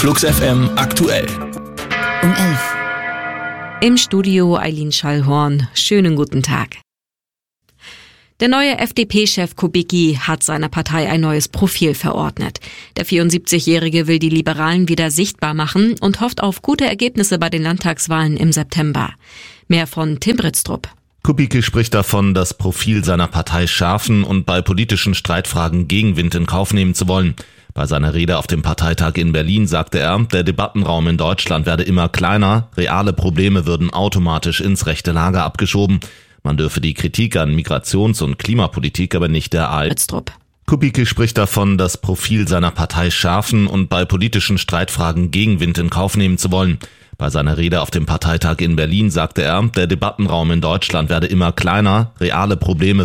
Flux FM aktuell. Um 11. Im Studio Eileen Schallhorn. Schönen guten Tag. Der neue FDP-Chef Kubicki hat seiner Partei ein neues Profil verordnet. Der 74-Jährige will die Liberalen wieder sichtbar machen und hofft auf gute Ergebnisse bei den Landtagswahlen im September. Mehr von Tim Britztrup. Kubicki spricht davon, das Profil seiner Partei schärfen und bei politischen Streitfragen Gegenwind in Kauf nehmen zu wollen. Bei seiner Rede auf dem Parteitag in Berlin sagte er, der Debattenraum in Deutschland werde immer kleiner, reale Probleme würden automatisch ins rechte Lager abgeschoben. Man dürfe die Kritik an Migrations- und Klimapolitik aber nicht der AfD. Kubicki spricht davon, das Profil seiner Partei schärfen und bei politischen Streitfragen Gegenwind in Kauf nehmen zu wollen. Bei seiner Rede auf dem Parteitag in Berlin sagte er, der Debattenraum in Deutschland werde immer kleiner, reale Probleme